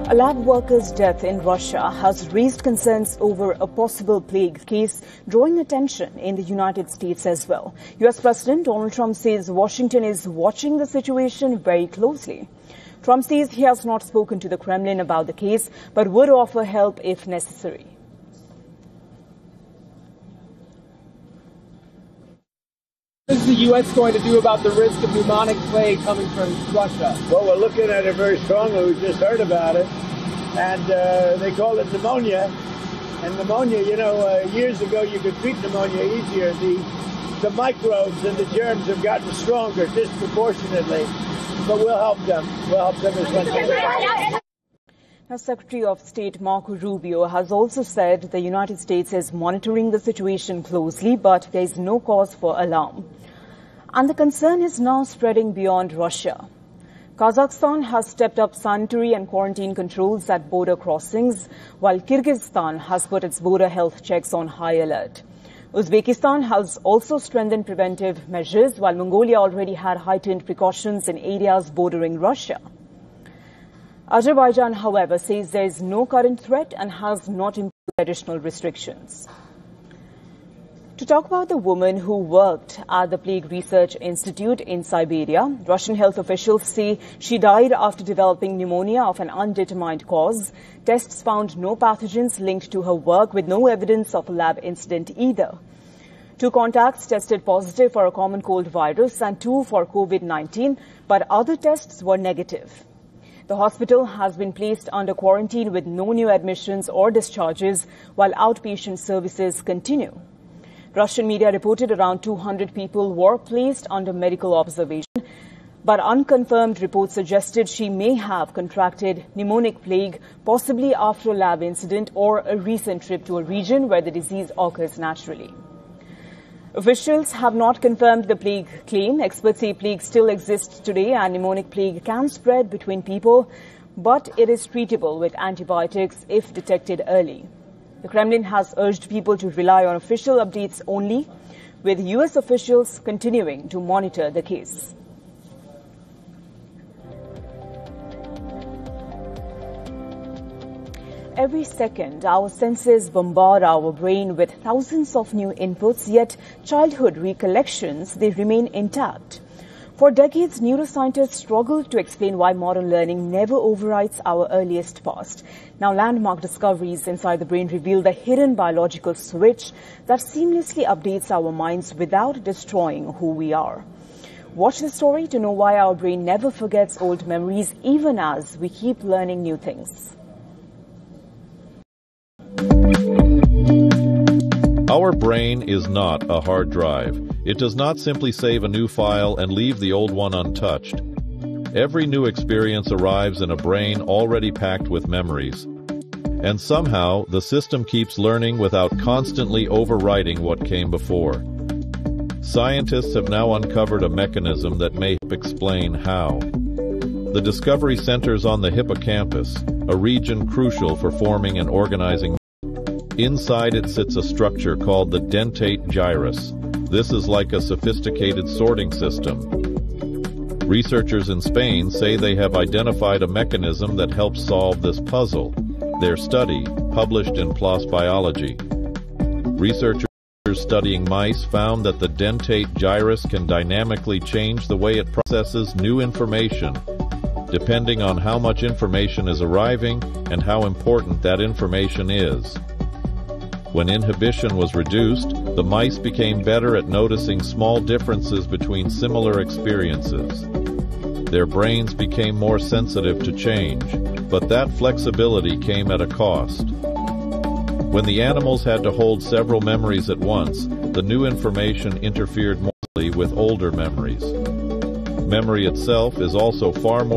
A lab worker's death in Russia has raised concerns over a possible plague case, drawing attention in the United States as well. U.S. President Donald Trump says Washington is watching the situation very closely. Trump says he has not spoken to the Kremlin about the case, but would offer help if necessary. What is the U.S. going to do about the risk of pneumonic plague coming from Russia? Well, we're looking at it very strongly. We just heard about it. And they call it pneumonia. And pneumonia, years ago you could treat pneumonia easier. The microbes and the germs have gotten stronger disproportionately. But we'll help them. We'll help them as much as we can. Now, Secretary of State Marco Rubio has also said the United States is monitoring the situation closely, but there is no cause for alarm. And the concern is now spreading beyond Russia. Kazakhstan has stepped up sanitary and quarantine controls at border crossings, while Kyrgyzstan has put its border health checks on high alert. Uzbekistan has also strengthened preventive measures, while Mongolia already had heightened precautions in areas bordering Russia. Azerbaijan, however, says there is no current threat and has not imposed additional restrictions. To talk about the woman who worked at the Plague Research Institute in Siberia, Russian health officials say she died after developing pneumonia of an undetermined cause. Tests found no pathogens linked to her work, with no evidence of a lab incident either. 2 contacts tested positive for a common cold virus and 2 for COVID-19, but other tests were negative. The hospital has been placed under quarantine with no new admissions or discharges, while outpatient services continue. Russian media reported around 200 people were placed under medical observation, but unconfirmed reports suggested she may have contracted pneumonic plague, possibly after a lab incident or a recent trip to a region where the disease occurs naturally. Officials have not confirmed the plague claim. Experts say plague still exists today and pneumonic plague can spread between people, but it is treatable with antibiotics if detected early. The Kremlin has urged people to rely on official updates only, with U.S. officials continuing to monitor the case. Every second, our senses bombard our brain with thousands of new inputs, yet childhood recollections, they remain intact. For decades, neuroscientists struggled to explain why modern learning never overwrites our earliest past. Now, landmark discoveries inside the brain reveal the hidden biological switch that seamlessly updates our minds without destroying who we are. Watch the story to know why our brain never forgets old memories, even as we keep learning new things. Our brain is not a hard drive. It does not simply save a new file and leave the old one untouched. Every new experience arrives in a brain already packed with memories. And somehow, the system keeps learning without constantly overwriting what came before. Scientists have now uncovered a mechanism that may explain how. The discovery centers on the hippocampus, a region crucial for forming and organizing. Inside it sits a structure called the dentate gyrus. This is like a sophisticated sorting system. Researchers in Spain say they have identified a mechanism that helps solve this puzzle. Their study, published in PLOS Biology. Researchers studying mice found that the dentate gyrus can dynamically change the way it processes new information, depending on how much information is arriving and how important that information is. When inhibition was reduced, the mice became better at noticing small differences between similar experiences. Their brains became more sensitive to change, but that flexibility came at a cost. When the animals had to hold several memories at once, the new information interfered mostly with older memories. Memory itself is also far more